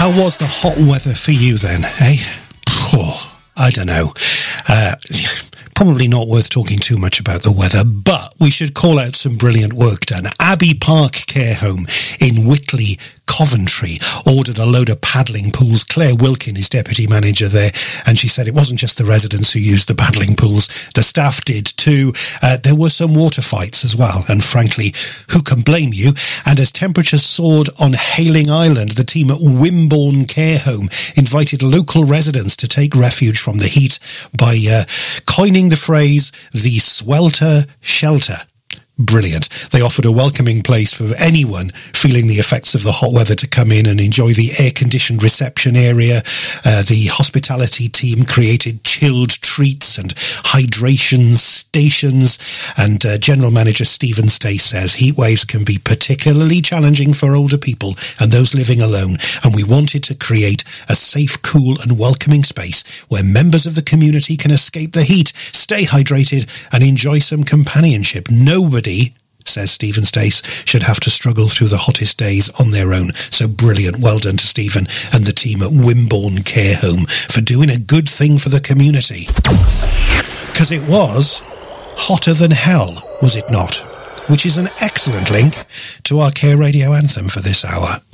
How was the hot weather for you then, eh? Oh, I don't know. Probably not worth talking too much about the weather, but we should call out some brilliant work done. Abbey Park Care Home in Whitley, Coventry, ordered a load of paddling pools. Claire Wilkin is deputy manager there, and she said it wasn't just the residents who used the paddling pools, the staff did too. There were some water fights as well, and frankly, who can blame you? And as temperatures soared on Hayling Island, the team at Wimborne Care Home invited local residents to take refuge from the heat by coining the phrase, the swelter shelter. Brilliant. They offered a welcoming place for anyone feeling the effects of the hot weather to come in and enjoy the air-conditioned reception area. The hospitality team created chilled treats and hydration stations. And General Manager Stephen Stace says heat waves can be particularly challenging for older people and those living alone. And we wanted to create a safe, cool and welcoming space where members of the community can escape the heat, stay hydrated and enjoy some companionship. Nobody, says Stephen Stace, should have to struggle through the hottest days on their own. So brilliant. Well done to Stephen and the team at Wimborne Care Home for doing a good thing for the community. Because it was hotter than hell, was it not? Which is an excellent link to our Care Radio anthem for this hour.